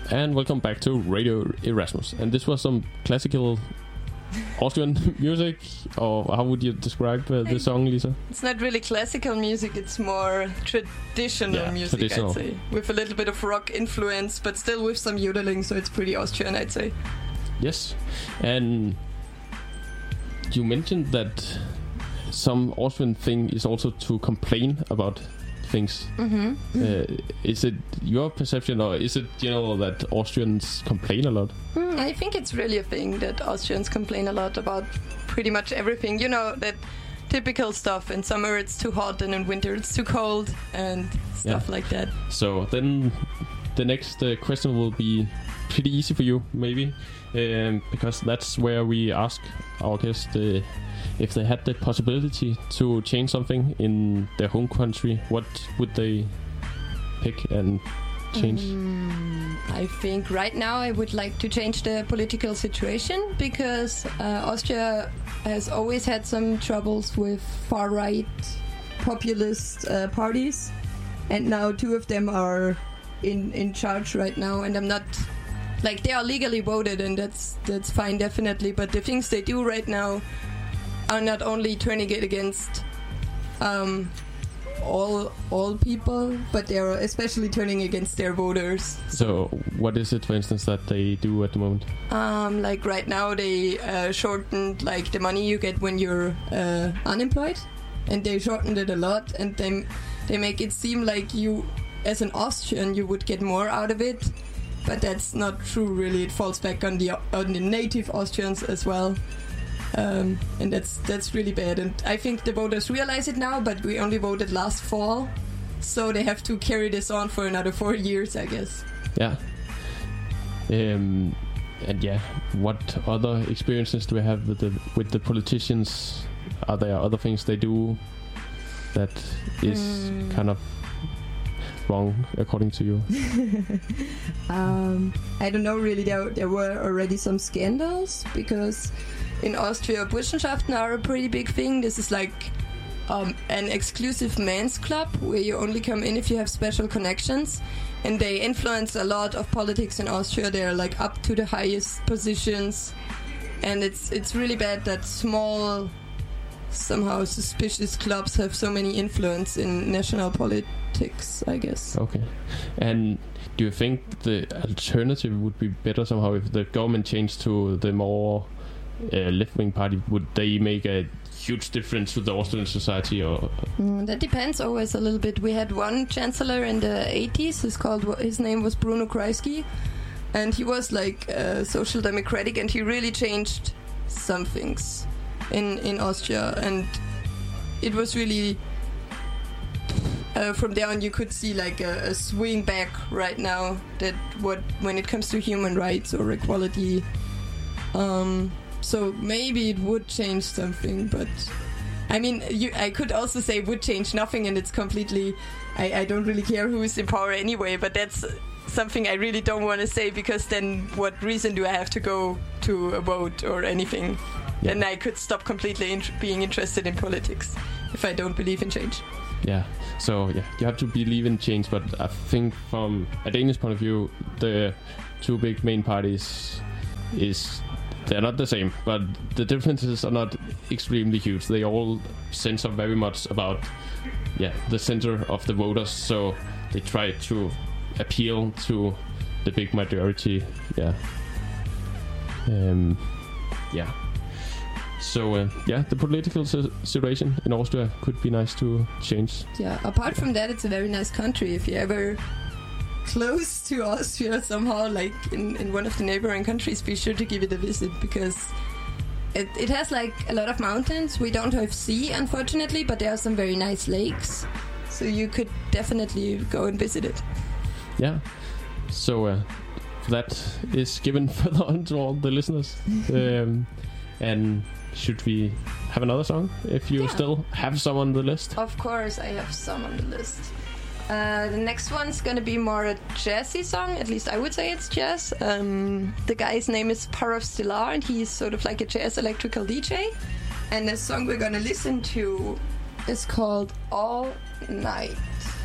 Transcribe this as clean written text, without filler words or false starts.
And welcome back to Radio Erasmus. And this was some classical Austrian music, or how would you describe the song, Lisa? It's not really classical music, it's more traditional music, I'd say. With a little bit of rock influence, but still with some yodeling, so it's pretty Austrian, I'd say. Yes, and you mentioned that some Austrian thing is also to complain about things. Is it your perception, or is it that Austrians complain a lot? I think it's really a thing that Austrians complain a lot about pretty much everything. That typical stuff. In summer it's too hot, and in winter it's too cold, and stuff like that. So then the next question will be pretty easy for you, maybe, because that's where we ask our guests if they had the possibility to change something in their home country, what would they pick and change? I think right now I would like to change the political situation, because Austria has always had some troubles with far-right populist parties, and now two of them are in charge right now, and I'm not... they are legally voted, and that's fine, definitely, but the things they do right now are not only turning it against all people, but they are especially turning against their voters. So what is it, for instance, that they do at the moment? Right now they shortened the money you get when you're unemployed, and they shortened it a lot, and they make it seem like you, as an Austrian, you would get more out of it, but that's not true, really. It falls back on the native Austrians as well. And that's really bad, and I think the voters realize it now, but we only voted last fall, so they have to carry this on for another 4 years, I guess. Yeah. What other experiences do we have with the politicians? Are there other things they do that is kind of wrong, according to you? I don't know, really. There were already some scandals, because in Austria, Burschenschaften are a pretty big thing. This is an exclusive men's club where you only come in if you have special connections, and they influence a lot of politics in Austria. They're up to the highest positions, and it's really bad that small, somehow suspicious clubs have so many influence in national politics, I guess. Okay. And do you think the alternative would be better somehow if the government changed to the more left-wing party? Would they make a huge difference to the Austrian society, or? That depends always a little bit. We had one chancellor in the 80s. His name was Bruno Kreisky, and he was social democratic, and he really changed some things in Austria, and it was really from there on you could see a swing back right now, that when it comes to human rights or equality. So maybe it would change something, but I mean, I could also say would change nothing, and it's completely... I don't really care who is in power anyway, but that's something I really don't want to say, because then what reason do I have to go to a vote or anything? Yeah. And I could stop completely being interested in politics if I don't believe in change. Yeah, so you have to believe in change, but I think from a Danish point of view, the two big main parties they're not the same, but the differences are not extremely huge. They all censor very much about the center of the voters, so they try to appeal to the big majority. So the political situation in Austria could be nice to change. Yeah, apart from that, it's a very nice country. If you're ever close to Austria somehow, in one of the neighboring countries, be sure to give it a visit, because it has a lot of mountains. We don't have sea, unfortunately, but there are some very nice lakes, so you could definitely go and visit it. Yeah, so that is given further on to all the listeners. And should we have another song, if you still have some on the list? Of course, I have some on the list. The next one's gonna be more a jazzy song, at least I would say it's jazz. The guy's name is Parav Stilar, and he's sort of like a jazz electrical DJ. And the song we're gonna listen to is called All Night.